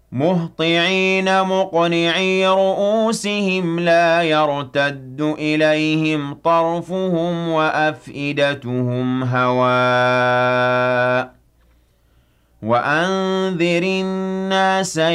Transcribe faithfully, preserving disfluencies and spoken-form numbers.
مُهْطِعِينَ مُقْنِعِي رُءُوسِهِمْ لَا يَرْتَدُّ إِلَيْهِمْ طَرْفُهُمْ وَأَفْئِدَتُهُمْ هَوَاءٌ وَأَنذِرِ النَّاسَ